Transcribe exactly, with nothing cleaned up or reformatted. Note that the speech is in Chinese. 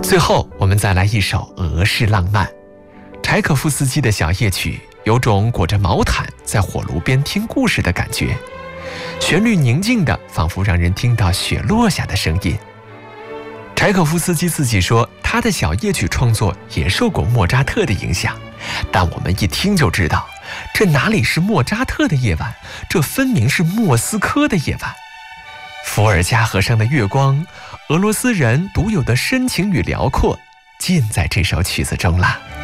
最后，我们再来一首俄式浪漫。柴可夫斯基的小夜曲有种裹着毛毯在火炉边听故事的感觉，旋律宁静的，仿佛让人听到雪落下的声音。柴可夫斯基自己说，他的小夜曲创作也受过莫扎特的影响，但我们一听就知道，这哪里是莫扎特的夜晚，这分明是莫斯科的夜晚。伏尔加河上的月光，俄罗斯人独有的深情与辽阔，尽在这首曲子中了。